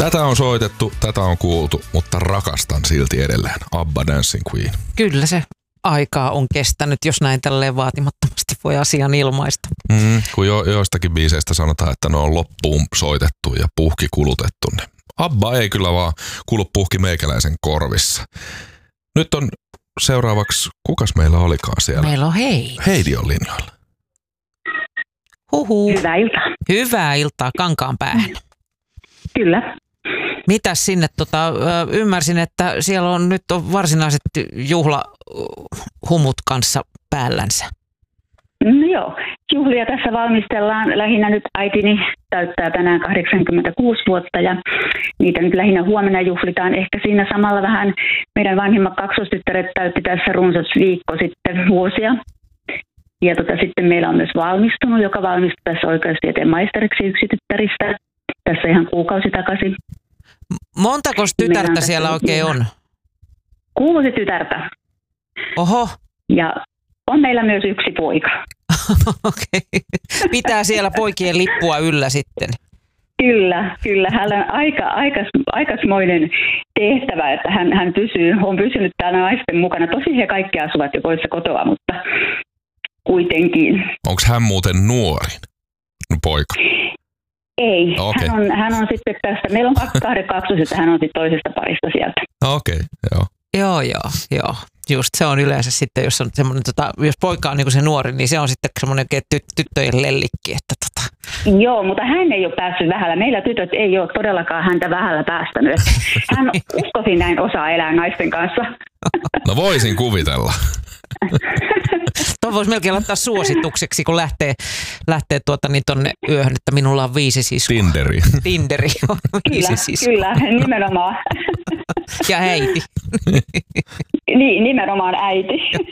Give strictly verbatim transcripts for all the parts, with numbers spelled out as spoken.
Tätä on soitettu, tätä on kuultu, mutta rakastan silti edelleen ABBA Dancing Queen. Kyllä se aikaa on kestänyt, jos näin tälleen vaatimattomasti voi asian ilmaista. Mm, kun jo, joistakin biiseistä sanotaan, että ne on loppuun soitettu ja puhki kulutettu. Niin ABBA ei kyllä vaan kulu puhki meikäläisen korvissa. Nyt on seuraavaksi, kukas meillä olikaan siellä? Meillä on Heidi. Heidi on linjoilla. Huhu. Hyvää iltaa. Hyvää iltaa Kankaanpäähän. Kyllä. Mitäs sinne, tota, ymmärsin, että siellä on nyt on varsinaiset juhlahumut kanssa päällänsä. No joo, juhlia tässä valmistellaan. Lähinnä nyt äitini täyttää tänään kahdeksankymmentäkuusi vuotta ja niitä nyt lähinnä huomenna juhlitaan. Ehkä siinä samalla vähän meidän vanhimmat kaksostyttäret täytti tässä runsas viikko sitten vuosia. Ja tota, sitten meillä on myös valmistunut, joka valmistui tässä oikeustieteen maisteriksi yksi tyttäristä. Tässä ihan kuukausi takaisin. Montako tytärtä siellä oikein on? Kuusi tytärtä. Oho. Ja on meillä myös yksi poika. Okei. Pitää siellä poikien lippua yllä sitten. Kyllä, kyllä. Hän on aika, aikas, aikasmoinen tehtävä, että hän, hän pysyy, on pysynyt täällä naisten mukana. Tosin he kaikki asuvat jo poissa kotoa, mutta kuitenkin. Onko hän muuten nuorin poika? Ei, okay. hän, on, hän on sitten tästä, meillä on kaksi kahden kaksoset, että hän on sitten toisesta parista sieltä. Okei, okay, joo. Joo, joo, joo. Just se on yleensä sitten, jos on semmoinen, tota, jos poika on niin kuin se nuori, niin se on sitten semmoinen ty- tyttöjen lellikki. Että tota. Joo, mutta hän ei ole päässyt vähällä. Meillä tytöt ei ole todellakaan häntä vähällä päästänyt. Hän uskoisin näin osaa elää naisten kanssa. No voisin kuvitella. Tuo voisi melkein laittaa suositukseksi, kun lähtee, lähtee tuota, niin tonne yöhön, että minulla on viisi siskoa. Tinderi. Tinderi on viisi kyllä, siskoa. Kyllä, nimenomaan. Ja äiti. Niin, nimenomaan äiti.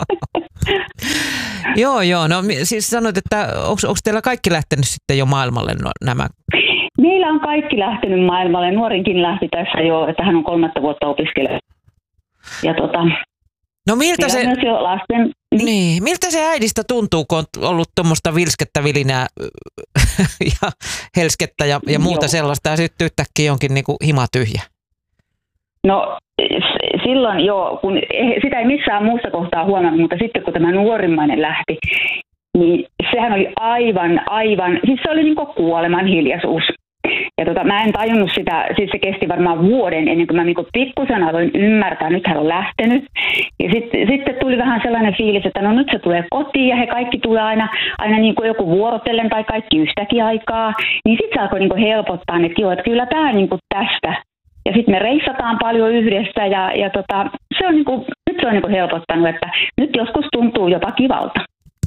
Joo, joo. No siis sanoit, että onko teillä kaikki lähtenyt sitten jo maailmalle no, nämä? Meillä on kaikki lähtenyt maailmalle. Nuorinkin lähti tässä jo, että hän on kolmatta vuotta opiskelija. Ja tota, no miltä se, myös jo lasten, niin. Niin, miltä se äidistä tuntuu, kun on ollut tuommoista vilskettä, vilinää ja helskettä ja, ja muuta joo. sellaista, ja sitten yhtäkkiä onkin niin kuin hima tyhjä? No silloin joo, kun sitä ei missään muussa kohtaa huomannut, mutta sitten kun tämä nuorimmainen lähti, niin sehän oli aivan, aivan, siis se oli niin kuin kuoleman hiljaisuus. Ja tota, mä en tajunnut sitä, siis se kesti varmaan vuoden ennen kuin mä niin kuin pikkusen aloin ymmärtää, nyt hän on lähtenyt. Ja sitten sit tuli vähän sellainen fiilis, että no nyt se tulee kotiin ja he kaikki tulee aina, aina niin kuin joku vuorotellen tai kaikki yhtäkin aikaa. Niin sitten se alkoi niin kuin helpottaa, että joo, että kyllä tämä niin kuin tästä. Ja sitten me reissataan paljon yhdessä ja, ja tota, se on niin kuin, nyt se on niin kuin helpottanut, että nyt joskus tuntuu jopa kivalta.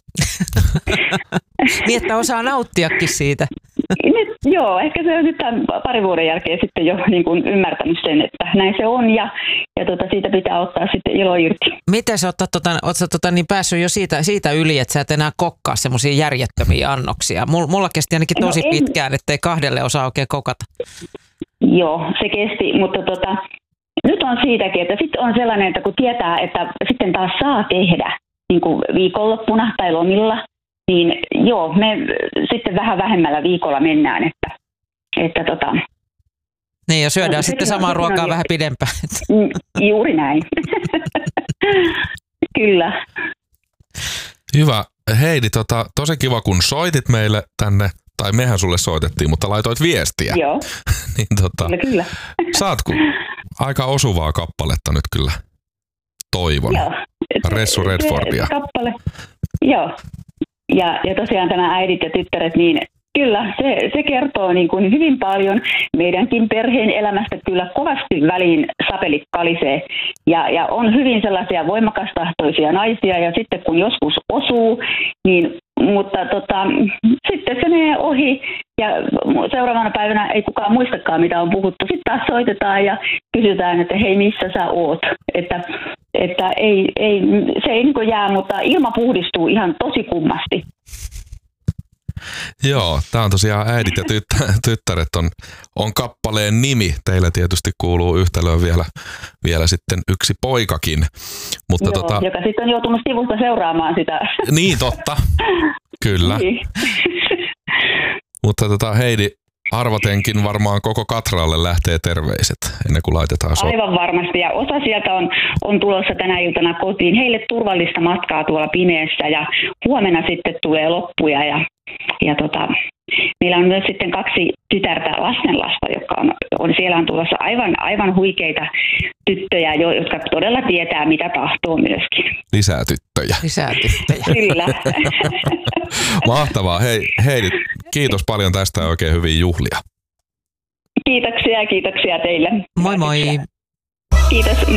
Niin, että osaa nauttiakin siitä. Nyt, joo, ehkä se on nyt tämän parin vuoden jälkeen sitten jo niin kuin ymmärtänyt sen, että näin se on ja, ja tota, siitä pitää ottaa sitten ilo irti. Miten sä oot tota, tota, niin päässyt jo siitä, siitä yli, että sä et enää kokkaa semmoisia järjettömiä annoksia? Mulla kesti ainakin tosi no pitkään, ettei kahdelle osaa oikein kokata. Joo, se kesti, mutta tota, nyt on siitäkin, että sitten on sellainen, että kun tietää, että sitten taas saa tehdä niin kuin viikonloppuna tai lomilla, niin joo, me sitten vähän vähemmällä viikolla mennään, että, että tota... Niin, ja syödään no, sitten samaa ruokaa on, vähän pidempään. Juuri näin. Kyllä. Hyvä. Heidi, tota, tosi kiva, kun soitit meille tänne, tai mehän sulle soitettiin, mutta laitoit viestiä. Joo. niin, tota, kyllä, kyllä. Saatko aika osuvaa kappaletta nyt kyllä toivon. Joo. Ressu Redfordia. Se, se kappale. Joo. Ja, ja tosiaan tämä äidit ja tyttäret, niin kyllä se, se kertoo niin kuin hyvin paljon meidänkin perheen elämästä. Kyllä kovasti väliin sapelit kalisee ja, ja on hyvin sellaisia voimakastahtoisia naisia ja sitten kun joskus osuu, niin mutta tota, sitten se menee ohi ja seuraavana päivänä ei kukaan muistakaan mitä on puhuttu. Sitten taas soitetaan ja kysytään, että hei missä sä oot, että, että ei, ei, se ei niin jää, mutta ilma puhdistuu ihan tosi kummasti. Joo, tämä on tosiaan äidit ja tyttä, tyttäret on, on kappaleen nimi. Teillä tietysti kuuluu yhtälöön vielä, vielä sitten yksi poikakin. Mutta Joo, tota, joka sitten on joutunut sivusta seuraamaan sitä. Niin, totta. Kyllä. Niin. Mutta tota, Heidi, arvatenkin varmaan koko Katraalle lähtee terveiset ennen kuin laitetaan so. Aivan varmasti. Ja osa sieltä on, on tulossa tänä iltana kotiin. Heille turvallista matkaa tuolla pimeässä ja huomenna sitten tulee loppuja. Ja, ja tota, meillä on myös sitten kaksi tytärtä lastenlasta, jotka on, on siellä on tulossa aivan, aivan huikeita tyttöjä, jotka todella tietää, mitä tahtoo myöskin. Lisää tyttöjä. Lisää tyttöjä. Kyllä. Mahtavaa. Hei, Heidi, kiitos paljon tästä ja oikein hyviä juhlia. Kiitoksia ja kiitoksia teille. Moi moi. Kiitos.